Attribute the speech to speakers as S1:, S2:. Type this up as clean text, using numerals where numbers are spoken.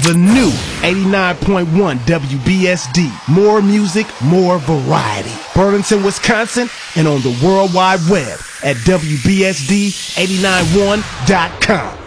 S1: The new 89.1 WBSD. More music, more variety. Burlington, Wisconsin, and on the World Wide Web at WBSD891.com.